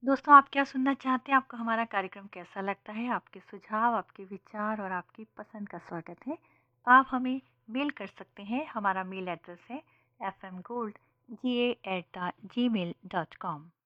दोस्तों, आप क्या सुनना चाहते हैं? आपको हमारा कार्यक्रम कैसा लगता है? आपके सुझाव, आपके विचार और आपकी पसंद का स्वागत है। आप हमें मेल कर सकते हैं। हमारा मेल एड्रेस है fmgold@gmail.com।